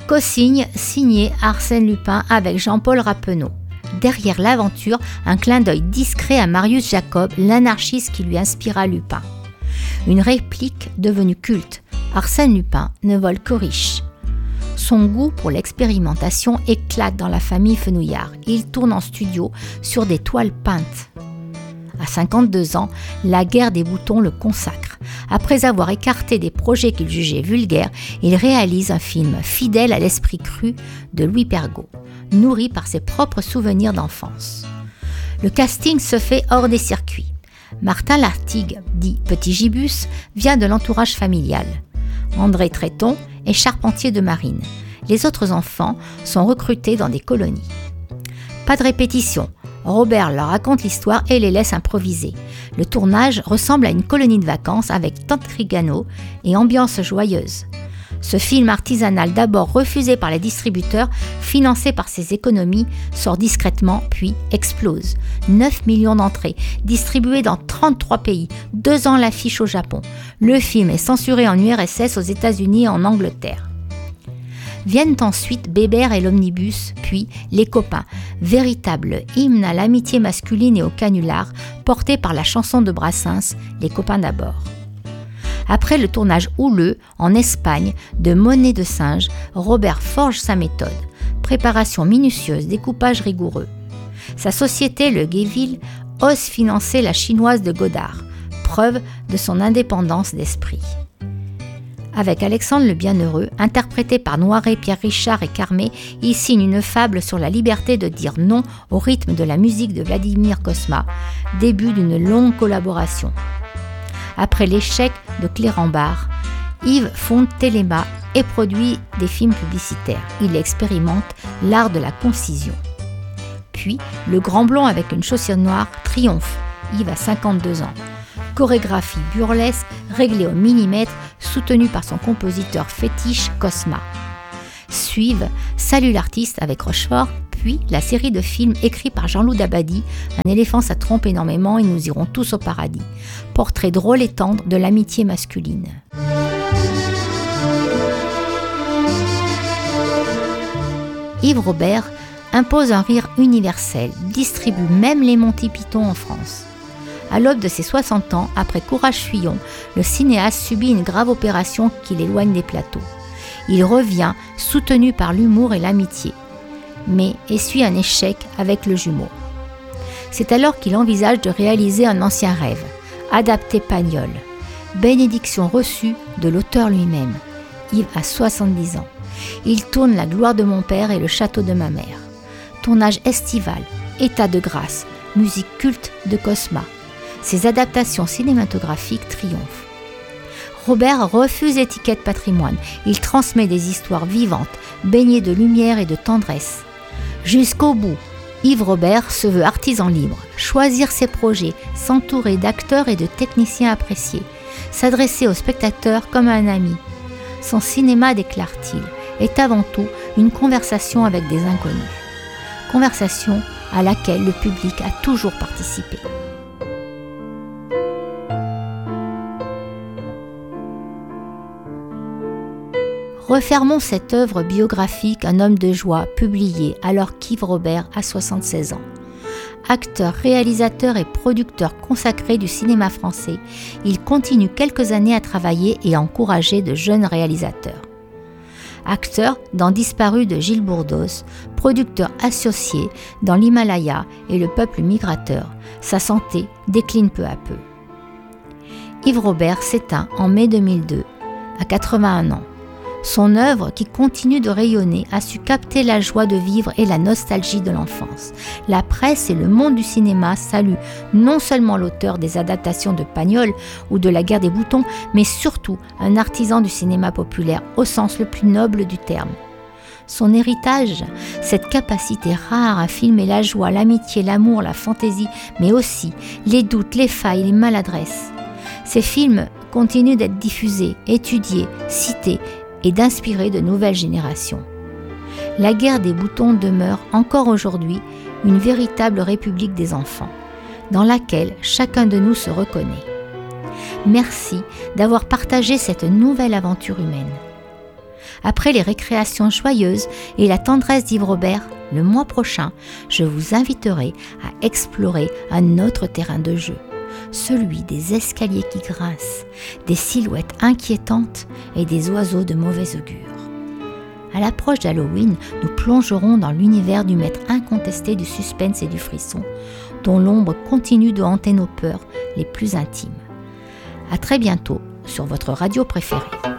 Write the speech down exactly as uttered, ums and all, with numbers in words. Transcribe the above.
Co-signe signé Arsène Lupin avec Jean-Paul Rappeneau. Derrière l'aventure, un clin d'œil discret à Marius Jacob, l'anarchiste qui lui inspira Lupin. Une réplique devenue culte. Arsène Lupin ne vole qu'aux riches. Son goût pour l'expérimentation éclate dans la famille Fenouillard. Il tourne en studio sur des toiles peintes. À cinquante-deux ans, la guerre des boutons le consacre. Après avoir écarté des projets qu'il jugeait vulgaires, il réalise un film fidèle à l'esprit cru de Louis Pergaud, nourri par ses propres souvenirs d'enfance. Le casting se fait hors des circuits. Martin Lartigue, dit Petit Gibus, vient de l'entourage familial. André Tréton est charpentier de marine. Les autres enfants sont recrutés dans des colonies. Pas de répétition. Robert leur raconte l'histoire et les laisse improviser. Le tournage ressemble à une colonie de vacances avec Tante Trigano et ambiance joyeuse. Ce film artisanal, d'abord refusé par les distributeurs, financé par ses économies, sort discrètement puis explose. neuf millions d'entrées, distribué dans trente-trois pays, deux ans l'affiche au Japon. Le film est censuré en U R S S, aux États-Unis et en Angleterre. Viennent ensuite Bébert et l'Omnibus, puis Les Copains, véritable hymne à l'amitié masculine et au canular, porté par la chanson de Brassens, Les Copains d'abord. Après le tournage houleux en Espagne de Monnaie de singe, Robert forge sa méthode. Préparation minutieuse, découpage rigoureux. Sa société, le Guéville, ose financer la chinoise de Godard, preuve de son indépendance d'esprit. Avec Alexandre le Bienheureux, interprété par Noiret, Pierre Richard et Carmé, il signe une fable sur la liberté de dire non au rythme de la musique de Vladimir Cosma, début d'une longue collaboration. Après l'échec de Clérambard, Yves fonde Téléma et produit des films publicitaires. Il expérimente l'art de la concision. Puis, Le Grand Blond avec une chaussure noire triomphe. Yves a cinquante-deux ans. Chorégraphie burlesque, réglée au millimètre, soutenue par son compositeur fétiche Cosma. Suivent Salut l'artiste avec Rochefort, puis la série de films écrits par Jean-Loup Dabadi, Un éléphant ça trompe énormément et nous irons tous au paradis. Portrait drôle et tendre de l'amitié masculine. Yves Robert impose un rire universel, distribue même les Monty Python en France. À l'aube de ses soixante ans, après Courage Fuyon, le cinéaste subit une grave opération qui l'éloigne des plateaux. Il revient, soutenu par l'humour et l'amitié, mais essuie un échec avec Le Jumeau. C'est alors qu'il envisage de réaliser un ancien rêve, adapter Pagnol. Bénédiction reçue de l'auteur lui-même. Yves a soixante-dix ans. Il tourne La gloire de mon père et Le château de ma mère. Tournage estival, état de grâce, musique culte de Cosma. Ses adaptations cinématographiques triomphent. Robert refuse l'étiquette patrimoine. Il transmet des histoires vivantes, baignées de lumière et de tendresse. Jusqu'au bout, Yves Robert se veut artisan libre, choisir ses projets, s'entourer d'acteurs et de techniciens appréciés, s'adresser aux spectateurs comme à un ami. Son cinéma, déclare-t-il, est avant tout une conversation avec des inconnus. Conversation à laquelle le public a toujours participé. Refermons cette œuvre biographique Un homme de joie, publiée alors qu'Yves Robert a soixante-seize ans. Acteur, réalisateur et producteur consacré du cinéma français, il continue quelques années à travailler et à encourager de jeunes réalisateurs. Acteur dans Disparu de Gilles Bourdos, producteur associé dans L'Himalaya et Le peuple migrateur, sa santé décline peu à peu. Yves Robert s'éteint en mai deux mille deux, à quatre-vingt-un ans. Son œuvre, qui continue de rayonner, a su capter la joie de vivre et la nostalgie de l'enfance. La presse et le monde du cinéma saluent non seulement l'auteur des adaptations de Pagnol ou de La guerre des boutons, mais surtout un artisan du cinéma populaire au sens le plus noble du terme. Son héritage, cette capacité rare à filmer la joie, l'amitié, l'amour, la fantaisie, mais aussi les doutes, les failles, les maladresses. Ces films continuent d'être diffusés, étudiés, cités, et d'inspirer de nouvelles générations. La guerre des boutons demeure encore aujourd'hui une véritable république des enfants, dans laquelle chacun de nous se reconnaît. Merci d'avoir partagé cette nouvelle aventure humaine. Après les récréations joyeuses et la tendresse d'Yves Robert, le mois prochain, je vous inviterai à explorer un autre terrain de jeu, celui des escaliers qui grincent, des silhouettes inquiétantes et des oiseaux de mauvais augure. À l'approche d'Halloween, nous plongerons dans l'univers du maître incontesté du suspense et du frisson, dont l'ombre continue de hanter nos peurs les plus intimes. À très bientôt sur votre radio préférée.